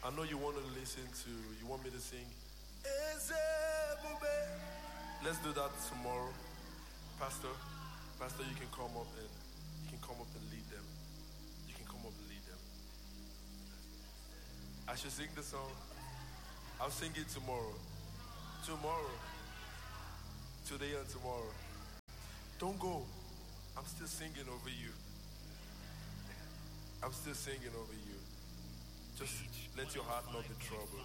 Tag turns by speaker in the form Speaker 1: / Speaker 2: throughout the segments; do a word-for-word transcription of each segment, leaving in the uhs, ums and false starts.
Speaker 1: I know you want to listen to, you want me to sing. Let's do that tomorrow. Pastor, Pastor, you can come up and you can come up and lead them. You can come up and lead them. I should sing the song. I'll sing it tomorrow. Tomorrow. Today and tomorrow. Don't go. I'm still singing over you. I'm still singing over you. Just let your heart not be troubled.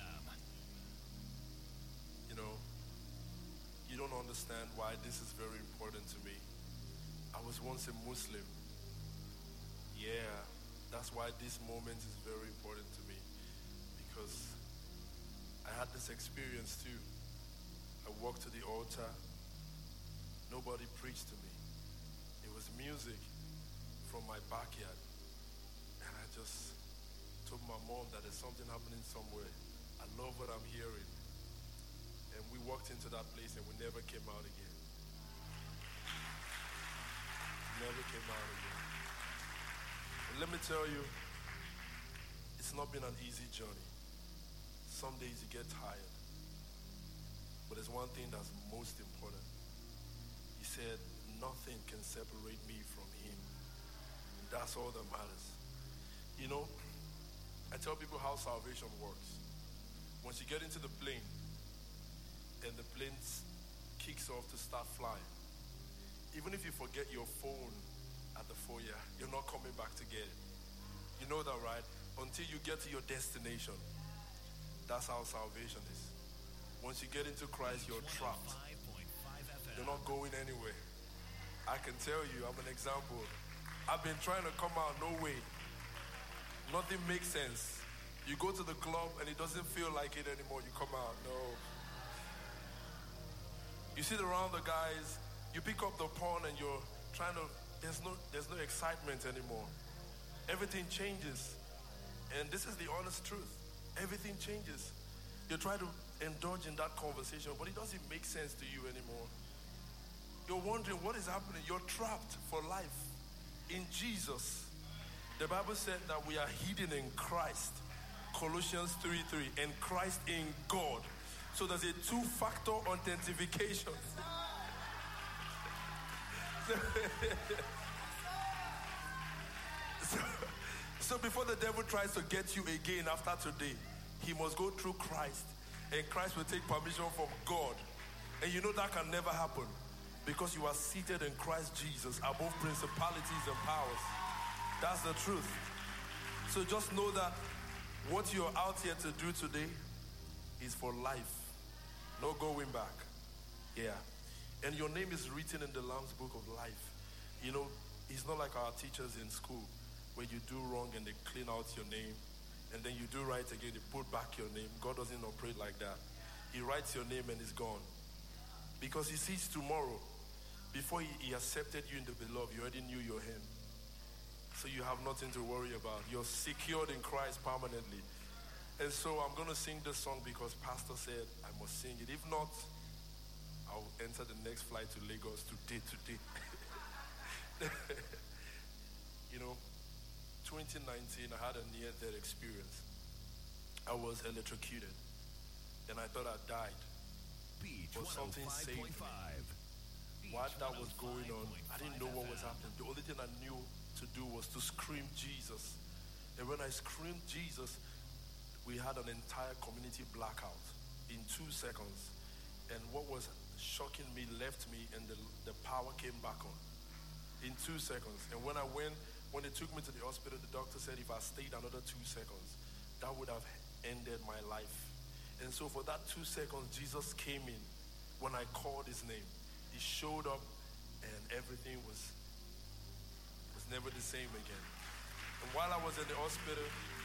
Speaker 1: You know, you don't understand why this is very important to me. I was once a Muslim. Yeah, that's why this moment is very important to me. Because I had this experience too. I walked to the altar. Nobody preached to me. It was music from my backyard. And I just told my mom that there's something happening somewhere. I love what I'm hearing. And we walked into that place and we never came out again. Never came out again. And let me tell you, it's not been an easy journey. Some days you get tired. But there's one thing that's most important. He said, nothing can separate me from him. And that's all that matters. You know, I tell people how salvation works. Once you get into the plane, and the plane kicks off to start flying, even if you forget your phone at the foyer, you're not coming back to get it. You know that, right? Until you get to your destination. That's how salvation is. Once you get into Christ, you're trapped. You're not going anywhere. I can tell you, I'm an example. I've been trying to come out, no way. Nothing makes sense. You go to the club and it doesn't feel like it anymore. You come out, no. You sit around the guys, you pick up the pawn and you're trying to, there's no, there's no excitement anymore. Everything changes. And this is the honest truth. Everything changes. You try to indulge in that conversation, but it doesn't make sense to you anymore. You're wondering what is happening. You're trapped for life in Jesus. The Bible said that we are hidden in Christ. Colossians three three, and Christ in God. So there's a two-factor authentication. so, so before the devil tries to get you again after today, he must go through Christ. And Christ will take permission from God. And you know that can never happen. Because you are seated in Christ Jesus above principalities and powers. That's the truth. So just know that what you're out here to do today is for life. No going back. Yeah. And your name is written in the Lamb's book of life. You know, it's not like our teachers in school where you do wrong and they clean out your name. And then you do right again, they put back your name. God doesn't operate like that. He writes your name and it's gone. Because he sees tomorrow. Before he, he accepted you in the beloved, you already knew your him. So you have nothing to worry about. You're secured in Christ permanently. And so I'm going to sing this song because Pastor said I must sing it. If not, I'll enter the next flight to Lagos today, today. You know, twenty nineteen, I had a near-death experience. I was electrocuted. And I thought I died. But something saved me. While that was going on, I didn't know what was happening. The only thing I knew to do was to scream Jesus. And when I screamed Jesus, we had an entire community blackout in two seconds. And what was shocking me left me and the, the power came back on in two seconds. And when I went, when they took me to the hospital, the doctor said if I stayed another two seconds, that would have ended my life. And so for that two seconds, Jesus came in when I called his name. He showed up and everything was, was never the same again. And while I was in the hospital,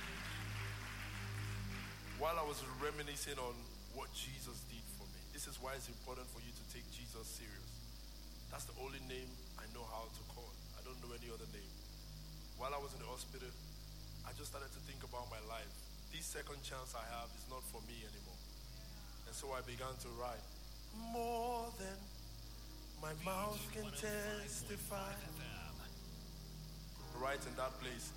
Speaker 1: while I was reminiscing on what Jesus did for me, this is why it's important for you to take Jesus serious. That's the only name I know how to call. I don't know any other name. While I was in the hospital, I just started to think about my life. This second chance I have is not for me anymore. And so I began to write, more than my mouth can testify. Right in that place.